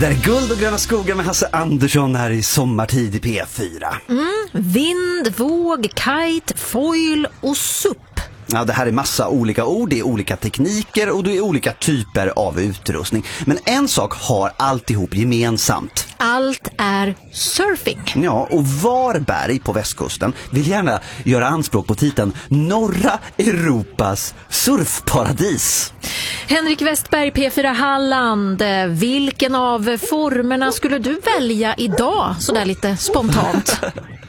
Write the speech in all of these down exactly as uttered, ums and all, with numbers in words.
Det är guld och gröna skogar med Hasse Andersson här i sommartid i P fyra. Mm, vind, våg, kite, foil och supp. Ja, det här är massa olika ord, det är olika tekniker och det är olika typer av utrustning. Men en sak har alltihop gemensamt. Allt är surfing. Ja, och Varberg på västkusten vill gärna göra anspråk på titeln norra Europas surfparadis. Henrik Westberg, P fyra Halland. Vilken av formerna skulle du välja idag, sådär lite spontant?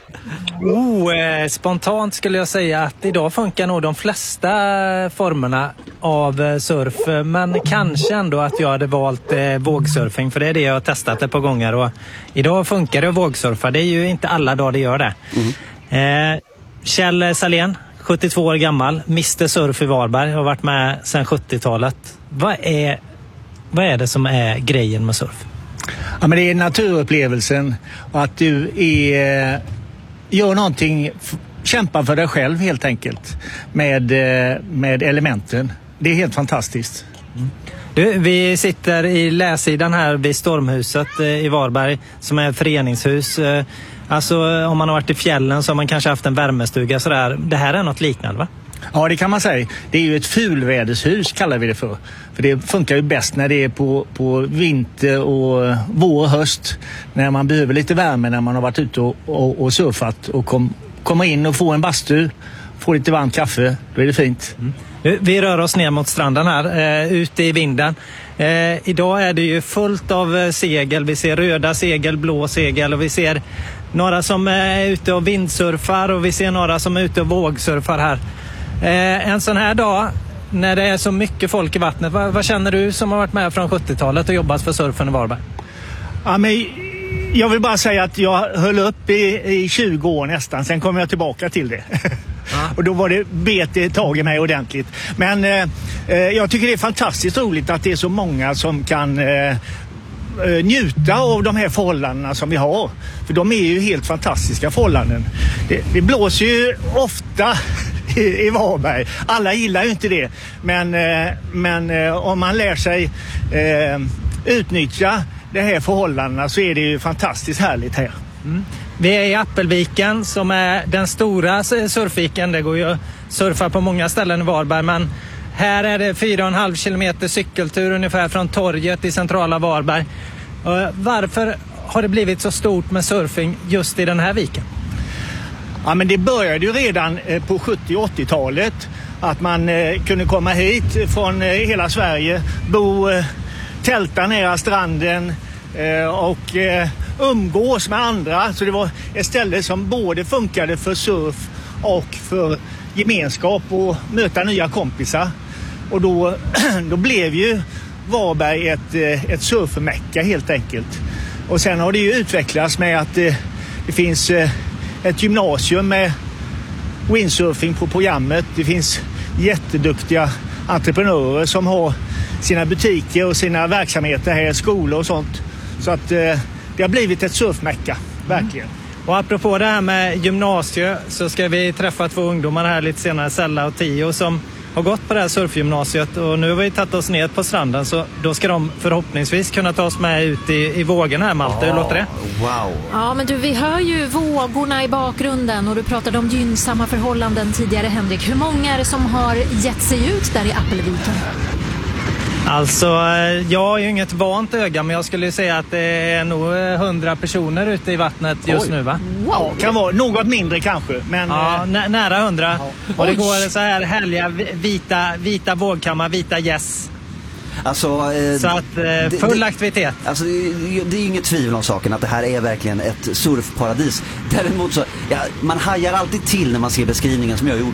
Oh, eh, spontant skulle jag säga att idag funkar nog de flesta formerna av eh, surf. Men kanske ändå att jag hade valt eh, vågsurfing, för det är det jag har testat ett par gånger. Och idag funkar det att vågsurfa. Det är ju inte alla dagar det gör det. Mm. Eh, Kjell Salén, sjuttiotvå år gammal, mister Surf i Varberg, har varit med sedan sjuttiotalet. Vad är, vad är det som är grejen med surf? Ja, men det är naturupplevelsen och att du är... Gör någonting, kämpa för dig själv helt enkelt med, med elementen. Det är helt fantastiskt. Mm. Du, vi sitter i läsidan här vid Stormhuset i Varberg som är ett föreningshus. Alltså om man har varit i fjällen så har man kanske haft en värmestuga sådär. Det här är något liknande, va? Ja, det kan man säga. Det är ju ett fulvädershus kallar vi det för. För det funkar ju bäst när det är på, på vinter och vår och höst. När man behöver lite värme när man har varit ute och, och, och surfat. Och kom, komma in och få en bastu, få lite varmt kaffe. Då är det fint. Mm. Vi rör oss ner mot stranden här, eh, ute i vinden. Eh, idag är det ju fullt av segel. Vi ser röda segel, blå segel och vi ser några som är ute och vindsurfar och vi ser några som är ute och vågsurfar här. Eh, en sån här dag när det är så mycket folk i vattnet, vad, vad känner du som har varit med från sjuttiotalet och jobbat för surfen i Varberg? Ja, men jag vill bara säga att jag höll upp i, i tjugo år nästan, sen kom jag tillbaka till det. Ja. Och då var det bete tag i mig ordentligt. Men eh, jag tycker det är fantastiskt roligt att det är så många som kan eh, njuta av de här förhållandena som vi har. För de är ju helt fantastiska förhållanden. Det, det blåser ju ofta i, i Varberg. Alla gillar ju inte det. Men, eh, men eh, om man lär sig eh, utnyttja de här förhållandena så är det ju fantastiskt härligt här. Mm. Vi är i Appelviken som är den stora surfviken. Det går ju att surfa på många ställen i Varberg, men här är det fyra och en halv kilometer cykeltur ungefär från torget i centrala Varberg. Varför har det blivit så stort med surfing just i den här viken? Ja, men det började ju redan på sjuttio- och åttiotalet att man kunde komma hit från hela Sverige, bo, tälta nära stranden och umgås med andra. Så det var ett ställe som både funkade för surf och för gemenskap och möta nya kompisar. Och då, då blev ju Varberg ett, ett surfmecka helt enkelt. Och sen har det ju utvecklats med att det, det finns ett gymnasium med windsurfing på programmet. Det finns jätteduktiga entreprenörer som har sina butiker och sina verksamheter här, skolor och sånt. Så att det har blivit ett surfmecka, verkligen. Mm. Och apropå det här med gymnasiet så ska vi träffa två ungdomar här lite senare, Sella och Tio, som har gått på det här surfgymnasiet. Och nu har vi tagit oss ner på stranden, så då ska de förhoppningsvis kunna ta oss med ut i, i vågen här, Malte. Hur låter det? Wow! Ja, men du, vi hör ju vågorna i bakgrunden och du pratade om gynnsamma förhållanden tidigare, Henrik. Hur många är det som har gett sig ut där i Appelviken? Alltså, jag är ju inget vant öga, men jag skulle säga att det är nog hundra personer ute i vattnet just Oj. nu, va? Wow. Ja, kan vara något mindre kanske, men... Ja, nä- nära hundra. Ja. Och det går så här härliga vita, vita vågkammar, vita gäss. Alltså, eh, så att eh, full det, aktivitet. Alltså, det, det är inget tvivel om saken att det här är verkligen ett surfparadis. Däremot så, ja, man hajar alltid till när man ser beskrivningen som jag gjorde.